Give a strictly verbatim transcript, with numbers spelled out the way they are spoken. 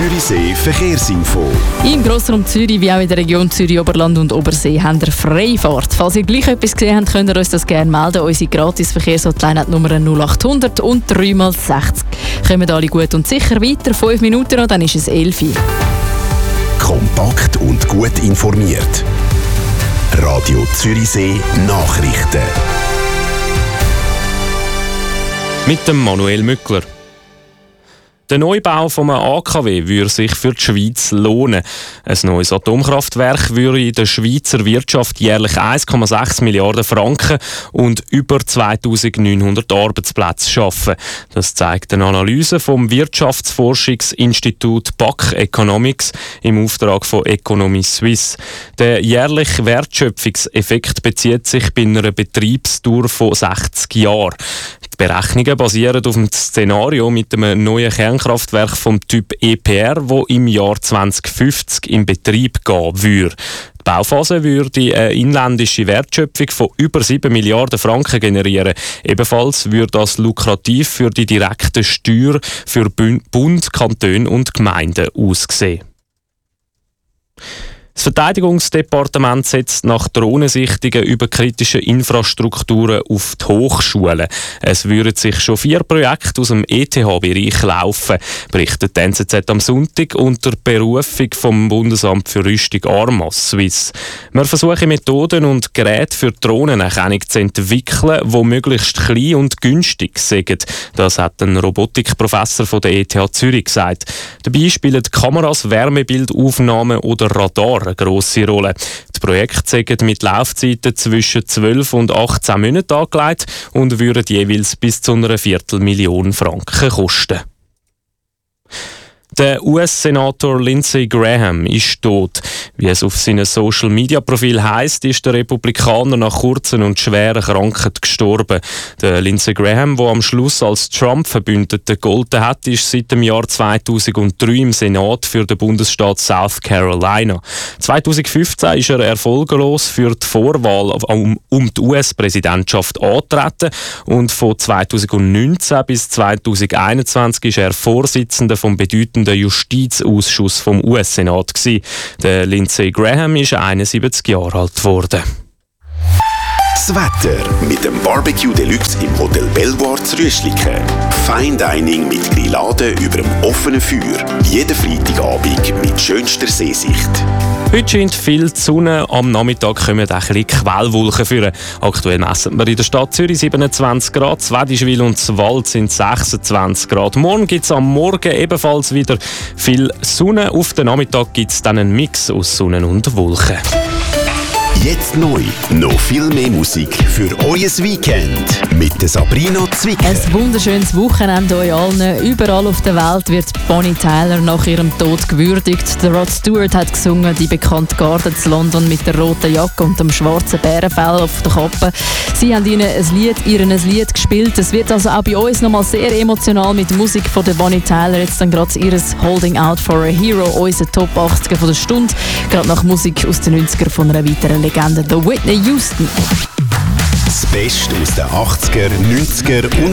Zürichsee Verkehrsinfo. Im Grossraum Zürich wie auch in der Region Zürich, Oberland und Obersee haben wir Freifahrt. Falls ihr gleich etwas gesehen habt, könnt ihr uns das gerne melden. Unsere Gratis-Verkehrshotline hat Nummer null acht hundert und drei mal sechzig. Kommen alle gut und sicher weiter. Fünf Minuten und dann ist es elf Uhr. Kompakt und gut informiert. Radio Zürichsee Nachrichten. Mit dem Manuel Mückler. Der Neubau von einem A K W würde sich für die Schweiz lohnen. Ein neues Atomkraftwerk würde der Schweizer Wirtschaft jährlich eins Komma sechs Milliarden Franken und über zweitausendneunhundert Arbeitsplätze schaffen. Das zeigt eine Analyse vom Wirtschaftsforschungsinstitut B A C Economics im Auftrag von Economy Suisse. Der jährliche Wertschöpfungseffekt bezieht sich bei einer Betriebsdauer von sechzig Jahren. Die Berechnungen basieren auf dem Szenario mit einem neuen Kernkraftwerk vom Typ E P R, das im Jahr zwanzig fünfzig in Betrieb gehen würde. Die Bauphase würde eine inländische Wertschöpfung von über sieben Milliarden Franken generieren. Ebenfalls würde das lukrativ für die direkte Steuer für Bund, Kantone und Gemeinden aussehen. Das Verteidigungsdepartement setzt nach Drohnensichtungen über kritische Infrastrukturen auf die Hochschulen. Es würden sich schon vier Projekte aus dem E T H-Bereich laufen, berichtet die N Z Z am Sonntag unter Berufung vom Bundesamt für Rüstung Armas Suisse. Wir versuchen Methoden und Geräte für Drohnenerkennung zu entwickeln, die möglichst klein und günstig sind. Das hat ein Robotikprofessor von der E T H Zürich gesagt. Dabei spielen Kameras, Wärmebildaufnahmen oder Radar eine grosse Rolle. Die Projekte sind mit Laufzeiten zwischen zwölf und achtzehn Monaten angelegt und würden jeweils bis zu einer Viertelmillion Franken kosten. Der U S-Senator Lindsey Graham ist tot. Wie es auf seinem Social-Media-Profil heisst, ist der Republikaner nach kurzen und schweren Krankheit gestorben. Der Lindsey Graham, der am Schluss als Trump-Verbündeter gegolten hat, ist seit dem Jahr zweitausenddrei im Senat für den Bundesstaat South Carolina. zweitausendfünfzehn ist er erfolglos für die Vorwahl um, um die U S-Präsidentschaft angetreten und von zweitausendneunzehn bis zweitausendeinundzwanzig ist er Vorsitzender vom bedeutenden Justizausschuss vom U S-Senat gewesen. Der Lindsey Graham ist einundsiebzig Jahre alt geworden. Das Wetter mit dem Barbecue Deluxe im Hotel Belvoir zu Rüschliken. Fine Dining mit Grilladen über dem offenen Feuer. Jeden Freitagabend mit schönster Seesicht. Heute scheint viel die Sonne, am Nachmittag kommen auch ein bisschen Quellwolken führen. Aktuell messen wir in der Stadt Zürich siebenundzwanzig Grad, Zwedischwil und Zwald sind sechsundzwanzig Grad. Morgen gibt es am Morgen ebenfalls wieder viel Sonne. Auf den Nachmittag gibt es dann einen Mix aus Sonne und Wolken. Jetzt neu, noch viel mehr Musik für euer Weekend mit der Sabrina Zwicker. Ein wunderschönes Wochenende euch allen. Überall auf der Welt wird Bonnie Tyler nach ihrem Tod gewürdigt. Der Rod Stewart hat gesungen, die bekannte Garde zu London mit der roten Jacke und dem schwarzen Bärenfell auf der Kappe. Sie haben ihnen ein Lied, ihren ein Lied gespielt. Es wird also auch bei uns nochmal sehr emotional mit Musik von der Bonnie Tyler. Jetzt dann gerade ihres Holding Out for a Hero, unser Top achtziger von der Stunde. Gerade nach Musik aus den neunzigern von einer weiteren Legende, The Whitney Houston. Das Beste aus den achtziger, neunziger und